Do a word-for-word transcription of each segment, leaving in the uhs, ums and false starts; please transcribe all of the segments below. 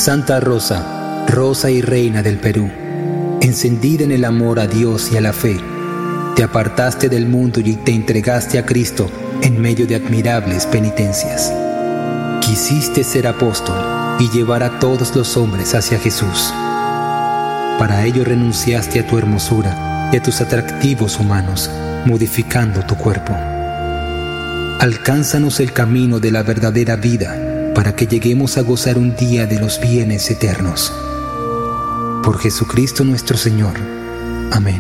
Santa Rosa, Rosa y Reina del Perú, encendida en el amor a Dios y a la fe, te apartaste del mundo y te entregaste a Cristo en medio de admirables penitencias. Quisiste ser apóstol y llevar a todos los hombres hacia Jesús. Para ello renunciaste a tu hermosura y a tus atractivos humanos, modificando tu cuerpo. Alcánzanos el camino de la verdadera vida, para que lleguemos a gozar un día de los bienes eternos. Por Jesucristo nuestro Señor. Amén.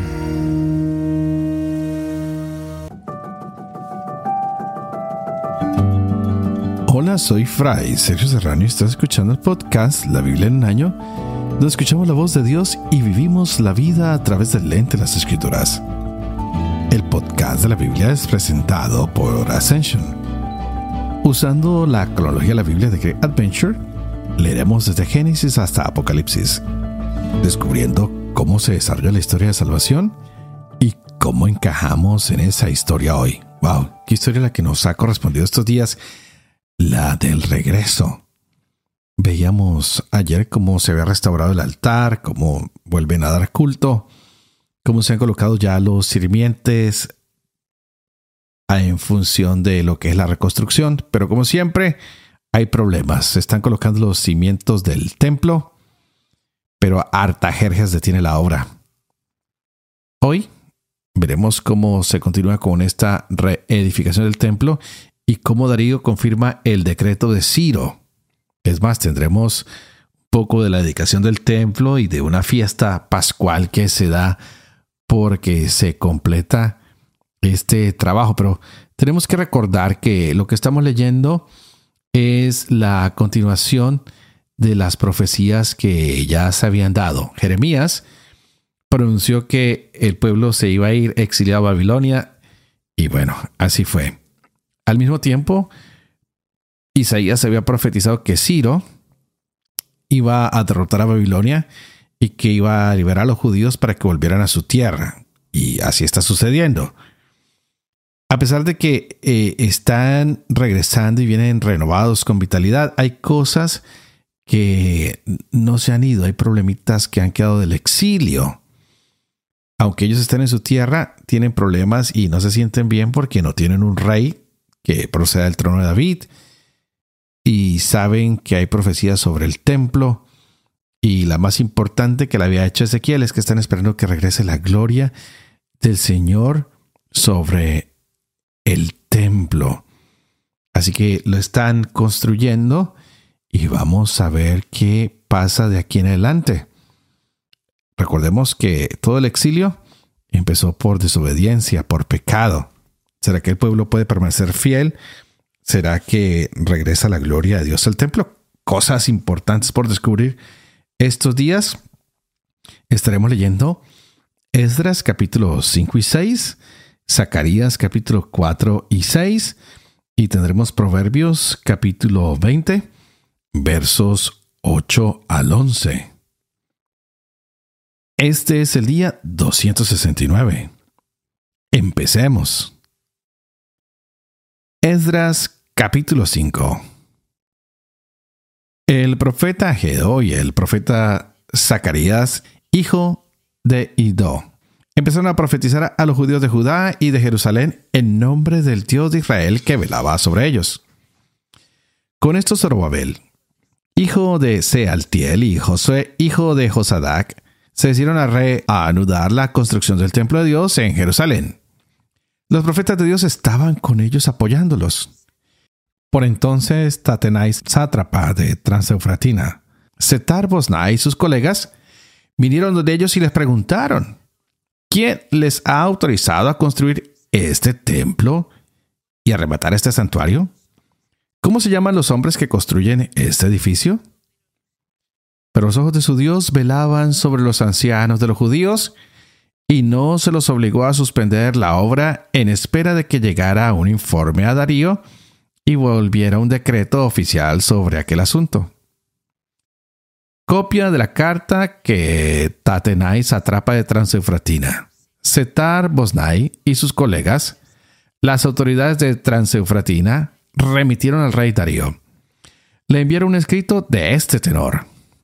Hola, soy Fray Sergio Serrano y estás escuchando el podcast La Biblia en un año, donde escuchamos la voz de Dios y vivimos la vida a través del lente de las Escrituras. El podcast de la Biblia es presentado por Ascension. Usando la cronología de la Biblia de Great Adventure, leeremos desde Génesis hasta Apocalipsis, descubriendo cómo se desarrolla la historia de salvación y cómo encajamos en esa historia hoy. ¡Wow! ¿Qué historia la que nos ha correspondido estos días? La del regreso. Veíamos ayer cómo se había restaurado el altar, cómo vuelven a dar culto, cómo se han colocado ya los sirvientes en función de lo que es la reconstrucción, pero como siempre hay problemas. Se están colocando los cimientos del templo, pero Artajerjes detiene la obra. Hoy veremos cómo se continúa con esta reedificación del templo y cómo Darío confirma el decreto de Ciro. Es más, tendremos un poco de la dedicación del templo y de una fiesta pascual que se da porque se completa este trabajo, pero tenemos que recordar que lo que estamos leyendo es la continuación de las profecías que ya se habían dado. Jeremías pronunció que el pueblo se iba a ir exiliado a Babilonia y bueno, así fue. Al mismo tiempo, Isaías había profetizado que Ciro iba a derrotar a Babilonia y que iba a liberar a los judíos para que volvieran a su tierra. Y así está sucediendo. A pesar de que eh, están regresando y vienen renovados con vitalidad, hay cosas que no se han ido. Hay problemitas que han quedado del exilio. Aunque ellos están en su tierra, tienen problemas y no se sienten bien porque no tienen un rey que proceda del trono de David. Y saben que hay profecías sobre el templo. Y la más importante que le había hecho Ezequiel es que están esperando que regrese la gloria del Señor sobre el templo. Así que lo están construyendo y vamos a ver qué pasa de aquí en adelante. Recordemos que todo el exilio empezó por desobediencia, por pecado. ¿Será que el pueblo puede permanecer fiel? ¿Será que regresa la gloria de Dios al templo? Cosas importantes por descubrir estos días. Estaremos leyendo Esdras capítulo cinco y seis, Zacarías capítulo cuatro y seis, y tendremos Proverbios capítulo veinte, versos ocho al once. Este es el día doscientos sesenta y nueve. Empecemos. Esdras capítulo cinco. El profeta Ageo y el profeta Zacarías, hijo de Iddo, empezaron a profetizar a los judíos de Judá y de Jerusalén en nombre del Dios de Israel que velaba sobre ellos. Con esto Zorobabel, hijo de Sealtiel, y Josué, hijo de Josadac, se decidieron a reanudar la construcción del templo de Dios en Jerusalén. Los profetas de Dios estaban con ellos apoyándolos. Por entonces, Tatenai, sátrapa de Transeufratina, Setar-Bosnai y sus colegas vinieron donde ellos y les preguntaron: ¿quién les ha autorizado a construir este templo y a rematar este santuario? ¿Cómo se llaman los hombres que construyen este edificio? Pero los ojos de su Dios velaban sobre los ancianos de los judíos y no se los obligó a suspender la obra en espera de que llegara un informe a Darío y volviera un decreto oficial sobre aquel asunto. Copia de la carta que Tatenai, sátrapa de Transeufratina, Setar-Bosnai y sus colegas, las autoridades de Transeufratina, remitieron al rey Darío. Le enviaron un escrito de este tenor: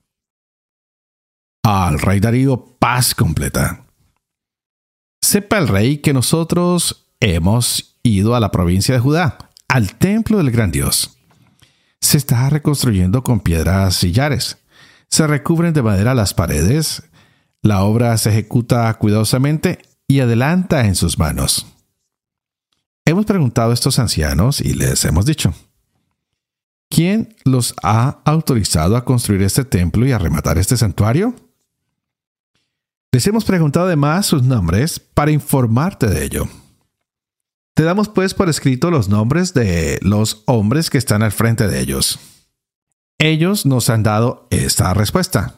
al rey Darío paz completa. Sepa el rey que nosotros hemos ido a la provincia de Judá, al templo del gran Dios. Se está reconstruyendo con piedras sillares. Se recubren de madera las paredes. La obra se ejecuta cuidadosamente y adelanta en sus manos. Hemos preguntado a estos ancianos y les hemos dicho: ¿quién los ha autorizado a construir este templo y a rematar este santuario? Les hemos preguntado además sus nombres para informarte de ello. Te damos pues por escrito los nombres de los hombres que están al frente de ellos. Ellos nos han dado esta respuesta: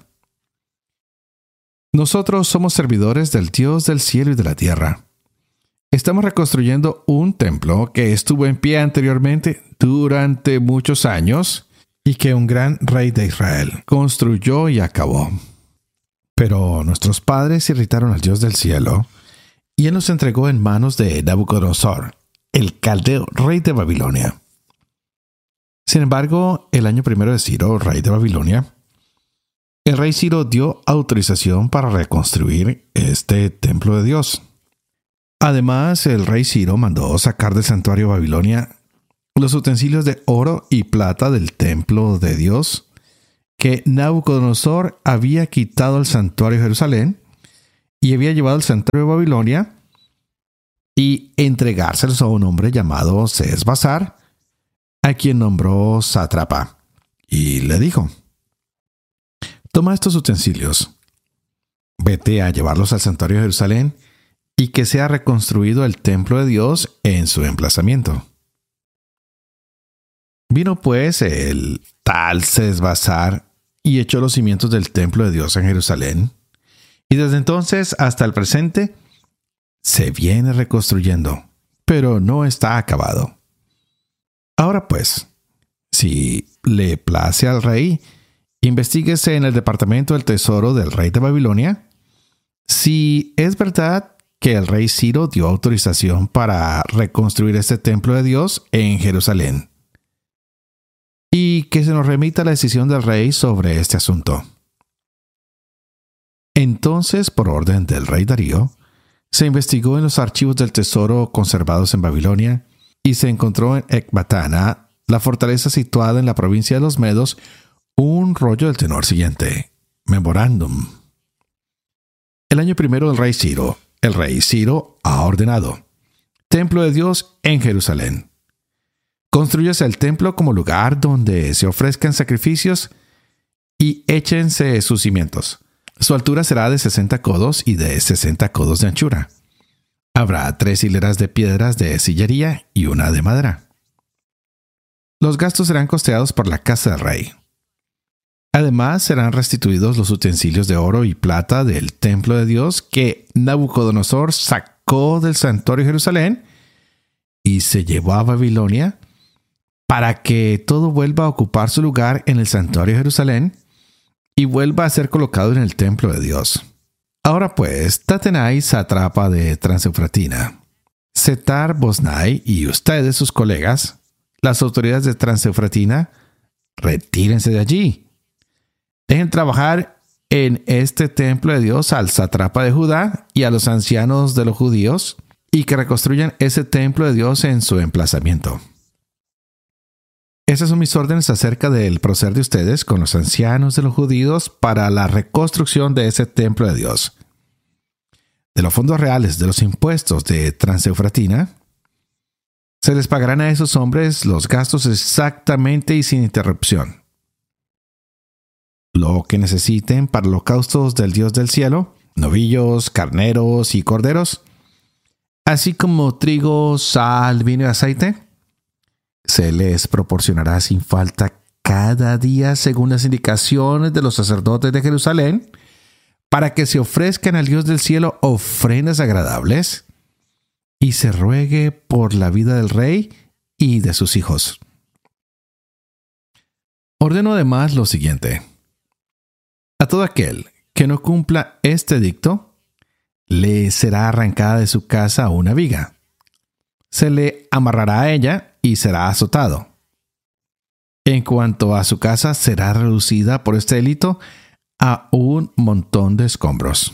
nosotros somos servidores del Dios del cielo y de la tierra. Estamos reconstruyendo un templo que estuvo en pie anteriormente durante muchos años y que un gran rey de Israel construyó y acabó. Pero nuestros padres irritaron al Dios del cielo y él nos entregó en manos de Nabucodonosor, el caldeo, rey de Babilonia. Sin embargo, el año primero de Ciro, rey de Babilonia, el rey Ciro dio autorización para reconstruir este templo de Dios. Además, el rey Ciro mandó sacar del santuario de Babilonia los utensilios de oro y plata del templo de Dios que Nabucodonosor había quitado al santuario de Jerusalén y había llevado al santuario de Babilonia, y entregárselos a un hombre llamado Sesbazar, a quien nombró sátrapa, y le dijo: toma estos utensilios, vete a llevarlos al santuario de Jerusalén y que sea reconstruido el templo de Dios en su emplazamiento. Vino pues el tal Sesbazar y echó los cimientos del templo de Dios en Jerusalén, y desde entonces hasta el presente se viene reconstruyendo, pero no está acabado. Ahora pues, si le place al rey, investíguese en el departamento del tesoro del rey de Babilonia si es verdad que el rey Ciro dio autorización para reconstruir este templo de Dios en Jerusalén, y que se nos remita la decisión del rey sobre este asunto. Entonces, por orden del rey Darío, se investigó en los archivos del tesoro conservados en Babilonia y se encontró en Ecbatana, la fortaleza situada en la provincia de los Medos, un rollo del tenor siguiente: Memorándum. El año primero del rey Ciro, el rey Ciro ha ordenado: templo de Dios en Jerusalén. Constrúyase el templo como lugar donde se ofrezcan sacrificios y échense sus cimientos. Su altura será de sesenta codos y de sesenta codos de anchura. Habrá tres hileras de piedras de sillería y una de madera. Los gastos serán costeados por la casa del rey. Además, serán restituidos los utensilios de oro y plata del templo de Dios que Nabucodonosor sacó del santuario de Jerusalén y se llevó a Babilonia, para que todo vuelva a ocupar su lugar en el santuario de Jerusalén y vuelva a ser colocado en el templo de Dios. Ahora pues, Tatenai, sátrapa de Transeufratina, Setar Boznai y ustedes, sus colegas, las autoridades de Transeufratina, retírense de allí. Dejen trabajar en este templo de Dios al sátrapa de Judá y a los ancianos de los judíos, y que reconstruyan ese templo de Dios en su emplazamiento. Esas son mis órdenes acerca del proceder de ustedes con los ancianos de los judíos para la reconstrucción de ese templo de Dios. De los fondos reales de los impuestos de Transeufratina, se les pagarán a esos hombres los gastos exactamente y sin interrupción. Lo que necesiten para holocaustos del Dios del cielo, novillos, carneros y corderos, así como trigo, sal, vino y aceite, se les proporcionará sin falta cada día según las indicaciones de los sacerdotes de Jerusalén, para que se ofrezcan al Dios del cielo ofrendas agradables y se ruegue por la vida del rey y de sus hijos. Ordeno además lo siguiente: a todo aquel que no cumpla este edicto, le será arrancada de su casa una viga. Se le amarrará a ella y será azotado. En cuanto a su casa, será reducida por este delito a un montón de escombros.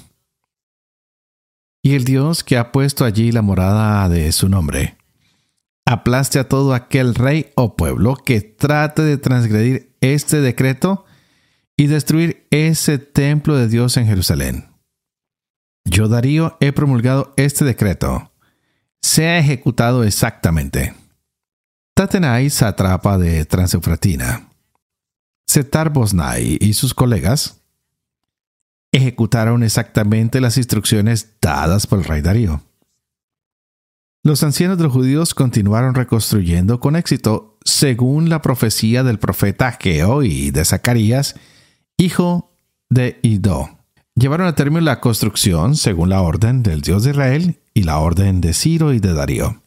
Y el Dios que ha puesto allí la morada de su nombre, aplaste a todo aquel rey o pueblo que trate de transgredir este decreto y destruir ese templo de Dios en Jerusalén. Yo, Darío, he promulgado este decreto. Sea ejecutado exactamente. Tatenai, sátrapa de Transeufratina, Setar-Boznai y sus colegas ejecutaron exactamente las instrucciones dadas por el rey Darío. Los ancianos de los judíos continuaron reconstruyendo con éxito según la profecía del profeta Ageo y de Zacarías, hijo de Iddo. Llevaron a término la construcción según la orden del Dios de Israel y la orden de Ciro y de Darío.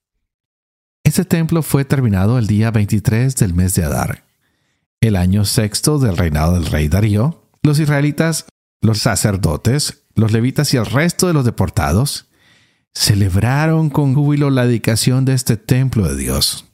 Este templo fue terminado el día veintitrés del mes de Adar, el año sexto del reinado del rey Darío. Los israelitas, los sacerdotes, los levitas y el resto de los deportados celebraron con júbilo la dedicación de este templo de Dios.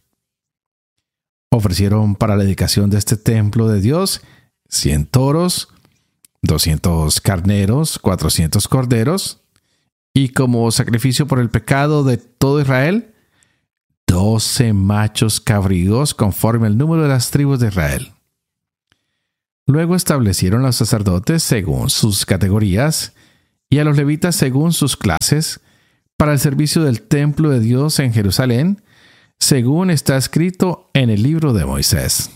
Ofrecieron para la dedicación de este templo de Dios cien toros, doscientos carneros, cuatrocientos corderos, y como sacrificio por el pecado de todo Israel, doce machos cabríos conforme al número de las tribus de Israel. Luego establecieron a los sacerdotes según sus categorías y a los levitas según sus clases para el servicio del templo de Dios en Jerusalén, según está escrito en el libro de Moisés.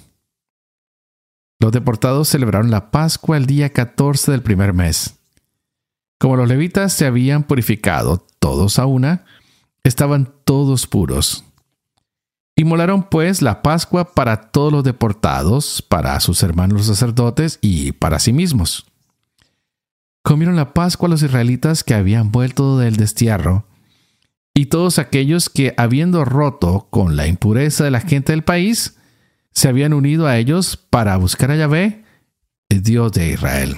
Los deportados celebraron la Pascua el día catorce del primer mes. Como los levitas se habían purificado todos a una, estaban todos puros. Inmolaron pues la Pascua para todos los deportados, para sus hermanos los sacerdotes y para sí mismos. Comieron la Pascua los israelitas que habían vuelto del destierro, y todos aquellos que, habiendo roto con la impureza de la gente del país, se habían unido a ellos para buscar a Yahvé, el Dios de Israel.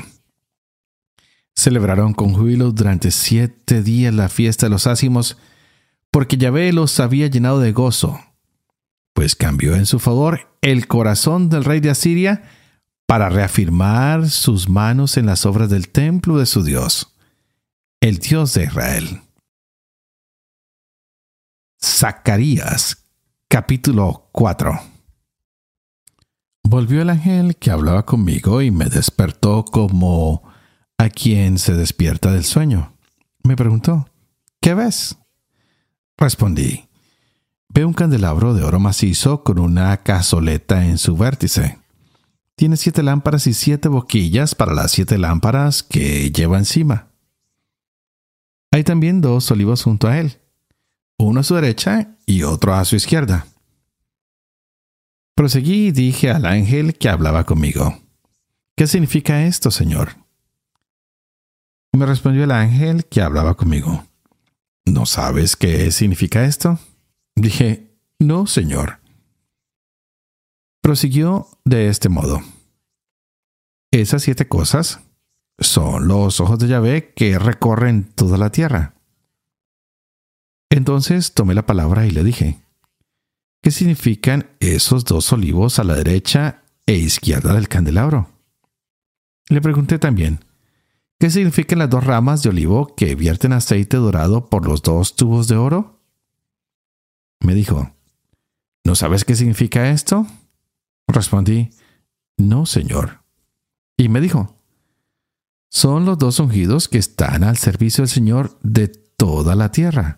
Celebraron con júbilo durante siete días la fiesta de los ázimos, porque Yahvé los había llenado de gozo, pues cambió en su favor el corazón del rey de Asiria para reafirmar sus manos en las obras del templo de su Dios, el Dios de Israel. Zacarías, capítulo cuatro. Volvió el ángel que hablaba conmigo y me despertó como a quien se despierta del sueño. Me preguntó, ¿qué ves? Respondí, veo un candelabro de oro macizo con una cazoleta en su vértice. Tiene siete lámparas y siete boquillas para las siete lámparas que lleva encima. Hay también dos olivos junto a él, uno a su derecha y otro a su izquierda. Proseguí y dije al ángel que hablaba conmigo, ¿qué significa esto, Señor? Y me respondió el ángel que hablaba conmigo, ¿no sabes qué significa esto? Dije, no, Señor. Prosiguió de este modo. Esas siete cosas son los ojos de Yahvé que recorren toda la tierra. Entonces tomé la palabra y le dije, ¿qué significan esos dos olivos a la derecha e izquierda del candelabro? Le pregunté también, ¿qué significan las dos ramas de olivo que vierten aceite dorado por los dos tubos de oro? Me dijo, ¿no sabes qué significa esto? Respondí, no, Señor. Y me dijo, son los dos ungidos que están al servicio del Señor de toda la tierra.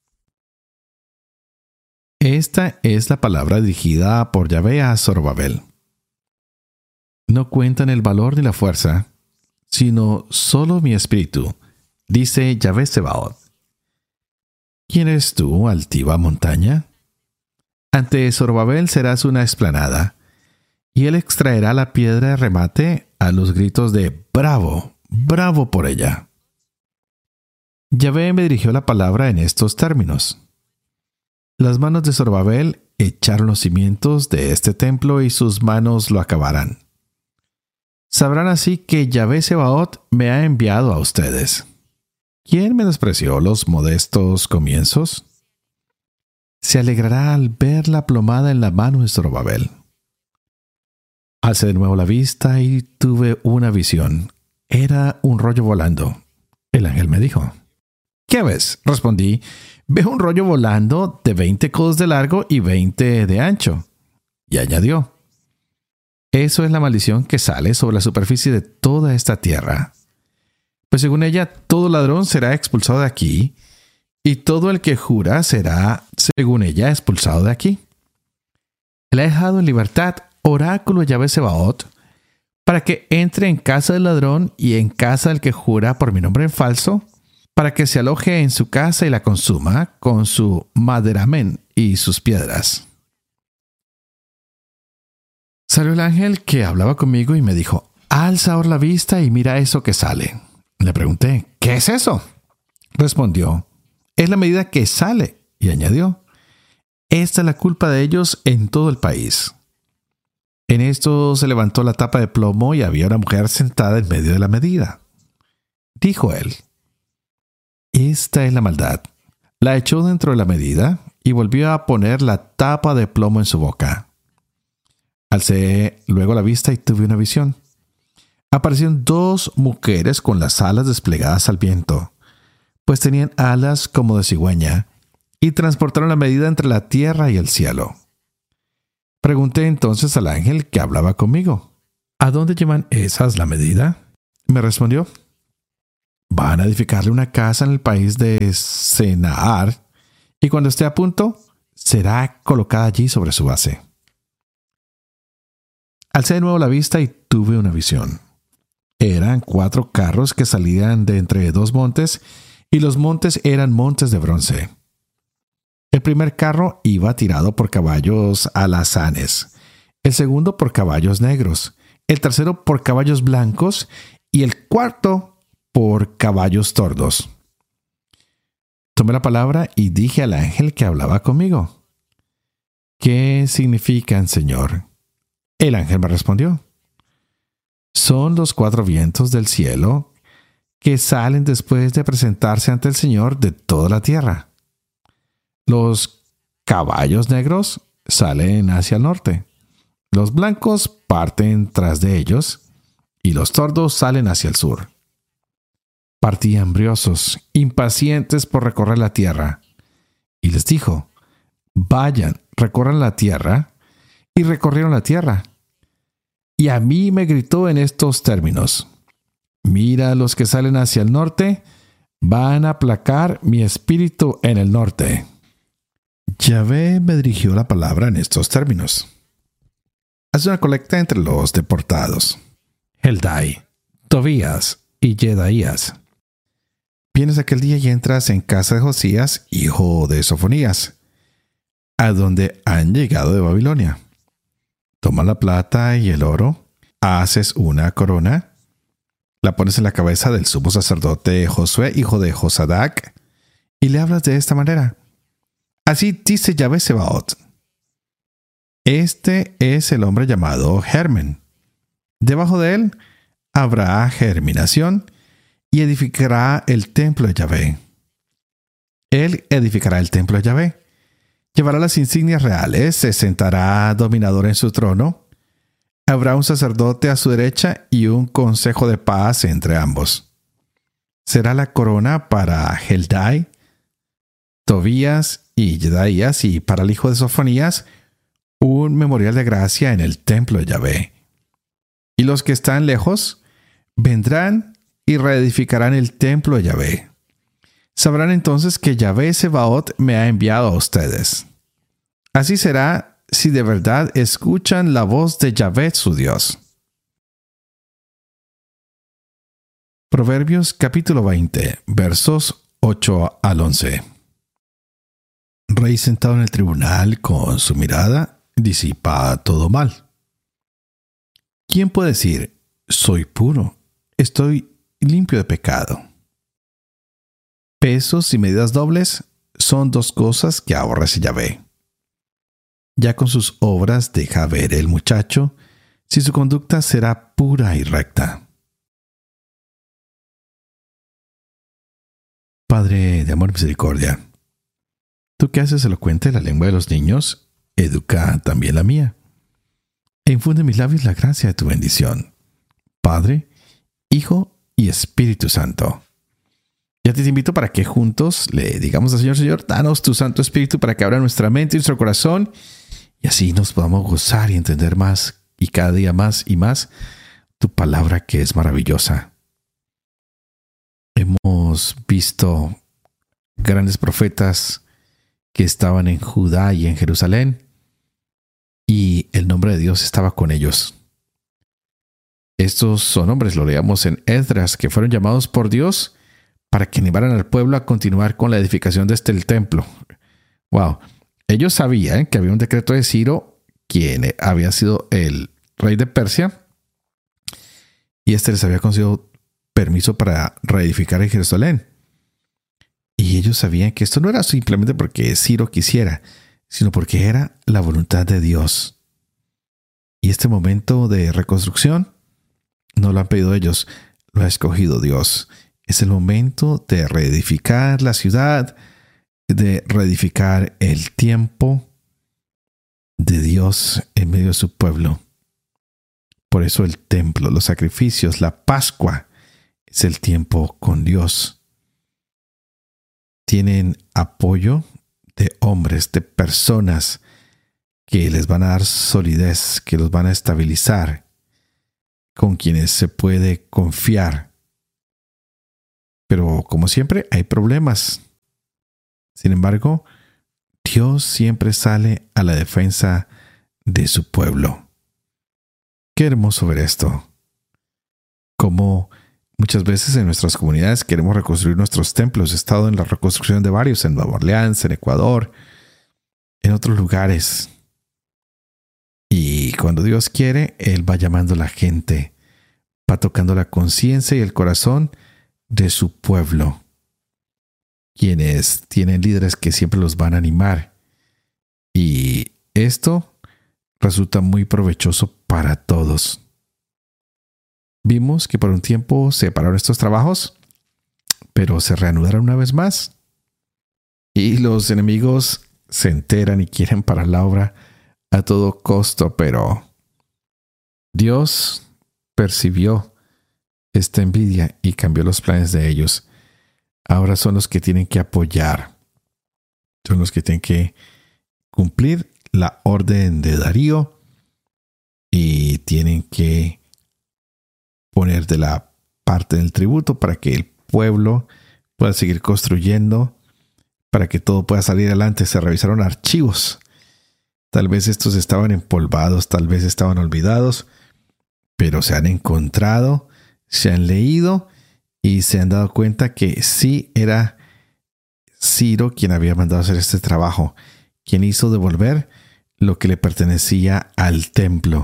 Esta es la palabra dirigida por Yahvé a Zorobabel. No cuentan el valor ni la fuerza, sino solo mi espíritu, dice Yahvé Sebaot. ¿Quién eres tú, altiva montaña? Ante Zorobabel serás una explanada, y él extraerá la piedra de remate a los gritos de ¡bravo! ¡Bravo por ella! Yahvé me dirigió la palabra en estos términos. Las manos de Zorobabel echaron los cimientos de este templo y sus manos lo acabarán. Sabrán así que Yahvé Sebaot me ha enviado a ustedes. ¿Quién menospreció los modestos comienzos? Se alegrará al ver la plomada en la mano de Zorobabel. Alcé de nuevo la vista y tuve una visión. Era un rollo volando. El ángel me dijo: ¿qué ves? Respondí: veo un rollo volando de veinte codos de largo y veinte de ancho. Y añadió: eso es la maldición que sale sobre la superficie de toda esta tierra. Pues según ella, todo ladrón será expulsado de aquí, y todo el que jura será, según ella, expulsado de aquí. Le he dejado en libertad, oráculo de Yahvé Sebaot, para que entre en casa del ladrón y en casa del que jura por mi nombre en falso, para que se aloje en su casa y la consuma con su maderamen y sus piedras. Salió el ángel que hablaba conmigo y me dijo: alza ahora la vista y mira eso que sale. Le pregunté: ¿qué es eso? Respondió: es la medida que sale. Y añadió: esta es la culpa de ellos en todo el país. En esto se levantó la tapa de plomo y había una mujer sentada en medio de la medida. Dijo él: esta es la maldad. La echó dentro de la medida y volvió a poner la tapa de plomo en su boca. Alcé luego la vista y tuve una visión. Aparecieron dos mujeres con las alas desplegadas al viento, pues tenían alas como de cigüeña, y transportaron la medida entre la tierra y el cielo. Pregunté entonces al ángel que hablaba conmigo: ¿a dónde llevan esas la medida? Me respondió: van a edificarle una casa en el país de Sennaar, y cuando esté a punto, será colocada allí sobre su base. Alcé de nuevo la vista y tuve una visión. Eran cuatro carros que salían de entre dos montes, y los montes eran montes de bronce. El primer carro iba tirado por caballos alazanes, el segundo por caballos negros, el tercero por caballos blancos y el cuarto por caballos tordos. Tomé la palabra y dije al ángel que hablaba conmigo: ¿qué significan, Señor? El ángel me respondió: son los cuatro vientos del cielo que salen después de presentarse ante el Señor de toda la tierra. Los caballos negros salen hacia el norte, los blancos parten tras de ellos, y los tordos salen hacia el sur. Partí hambriosos, impacientes por recorrer la tierra, y les dijo: vayan, recorran la tierra, y recorrieron la tierra. Y a mí me gritó en estos términos: mira, los que salen hacia el norte van a aplacar mi espíritu en el norte. Yahvé me dirigió la palabra en estos términos: haz una colecta entre los deportados, Heldai, Tobías y Jedaías. Vienes aquel día y entras en casa de Josías, hijo de Sofonías, a donde han llegado de Babilonia. Toma la plata y el oro, haces una corona, la pones en la cabeza del sumo sacerdote Josué, hijo de Josadac, y le hablas de esta manera: así dice Yahvé Sebaot: este es el hombre llamado Germen. Debajo de él habrá germinación y edificará el templo de Yahvé. Él edificará el templo de Yahvé. Llevará las insignias reales, se sentará dominador en su trono. Habrá un sacerdote a su derecha y un consejo de paz entre ambos. Será la corona para Heldai, Tobías y Jedaías, y para el hijo de Sofonías un memorial de gracia en el templo de Yahvé. Y los que están lejos vendrán y reedificarán el templo de Yahvé. Sabrán entonces que Yahvé Sebaot me ha enviado a ustedes. Así será si de verdad escuchan la voz de Yahvé su Dios. Proverbios capítulo veinte, versos ocho al once. Rey sentado en el tribunal con su mirada disipa todo mal. ¿Quién puede decir: soy puro, estoy limpio de pecado? Pesos y medidas dobles son dos cosas que aborrece Yahvé. Ya con sus obras deja ver el muchacho si su conducta será pura y recta. Padre de amor y misericordia, tú que haces elocuente la lengua de los niños, educa también la mía. e infunde en mis labios la gracia de tu bendición. Padre, Hijo y Espíritu Santo. Y a ti te invito para que juntos le digamos al Señor: Señor, danos tu Santo Espíritu para que abra nuestra mente y nuestro corazón, y así nos podamos gozar y entender más y cada día más y más tu palabra, que es maravillosa. Hemos visto grandes profetas que estaban en Judá y en Jerusalén, y el nombre de Dios estaba con ellos. Estos son hombres, lo leamos en Esdras, que fueron llamados por Dios para que animaran al pueblo a continuar con la edificación de este el templo. Wow. Ellos sabían que había un decreto de Ciro, quien había sido el rey de Persia, y este les había concedido permiso para reedificar en Jerusalén. Y ellos sabían que esto no era simplemente porque Ciro quisiera, sino porque era la voluntad de Dios. Y este momento de reconstrucción no lo han pedido ellos, lo ha escogido Dios. Es el momento de reedificar la ciudad, de reedificar el tiempo de Dios en medio de su pueblo. Por eso el templo, los sacrificios, la Pascua, es el tiempo con Dios. Tienen apoyo de hombres, de personas que les van a dar solidez, que los van a estabilizar, con quienes se puede confiar. Pero como siempre, hay problemas. Sin embargo, Dios siempre sale a la defensa de su pueblo. Qué hermoso ver esto. Como muchas veces en nuestras comunidades queremos reconstruir nuestros templos. He estado en la reconstrucción de varios, en Nueva Orleans, en Ecuador, en otros lugares. Y cuando Dios quiere, Él va llamando a la gente, va tocando la conciencia y el corazón de su pueblo, quienes tienen líderes que siempre los van a animar. Y esto resulta muy provechoso para todos. Vimos que por un tiempo se pararon estos trabajos, pero se reanudaron una vez más. Y los enemigos se enteran y quieren parar la obra a todo costo, pero Dios percibió esta envidia y cambió los planes de ellos. Ahora son los que tienen que apoyar. Son los que tienen que cumplir la orden de Darío y tienen que poner de la parte del tributo para que el pueblo pueda seguir construyendo, para que todo pueda salir adelante. Se revisaron archivos. Tal vez estos estaban empolvados, tal vez estaban olvidados, pero se han encontrado, se han leído y se han dado cuenta que sí era Ciro quien había mandado hacer este trabajo, quien hizo devolver lo que le pertenecía al templo.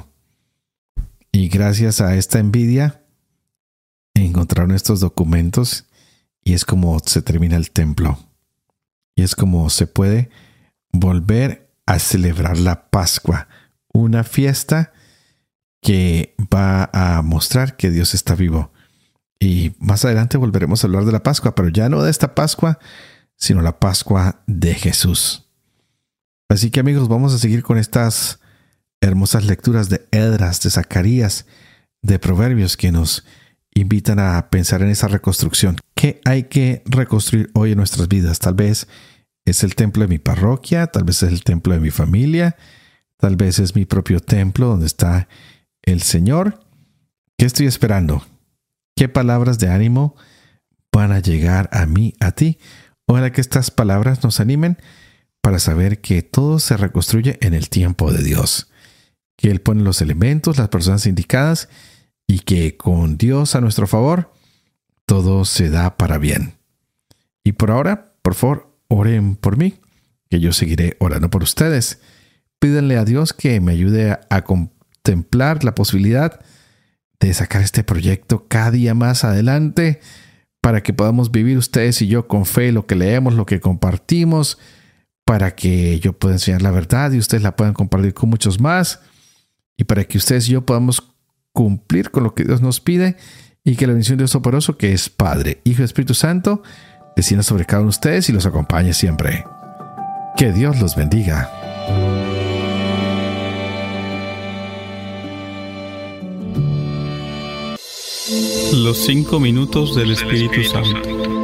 Y gracias a esta envidia encontraron estos documentos y es como se termina el templo. Y es como se puede volver a celebrar la Pascua, una fiesta que va a mostrar que Dios está vivo. Y más adelante volveremos a hablar de la Pascua, pero ya no de esta Pascua, sino la Pascua de Jesús. Así que amigos, vamos a seguir con estas hermosas lecturas de Esdras, de Zacarías, de Proverbios, que nos invitan a pensar en esa reconstrucción. ¿Qué hay que reconstruir hoy en nuestras vidas? Tal vez es el templo de mi parroquia, tal vez es el templo de mi familia, tal vez es mi propio templo donde está el Señor. ¿Qué estoy esperando? ¿Qué palabras de ánimo van a llegar a mí, a ti? Ojalá que estas palabras nos animen para saber que todo se reconstruye en el tiempo de Dios, que Él pone los elementos, las personas indicadas, y que con Dios a nuestro favor, todo se da para bien. Y por ahora, por favor, oren por mí, que yo seguiré orando por ustedes. Pídanle a Dios que me ayude a, a contemplar la posibilidad de sacar este proyecto cada día más adelante, para que podamos vivir ustedes y yo con fe lo que leemos, lo que compartimos, para que yo pueda enseñar la verdad y ustedes la puedan compartir con muchos más, y para que ustedes y yo podamos cumplir con lo que Dios nos pide, y que la bendición de Dios Todopoderoso, que es Padre, Hijo y Espíritu Santo, descienda sobre cada uno de ustedes y los acompañe siempre. Que Dios los bendiga. Los cinco minutos del Espíritu Santo.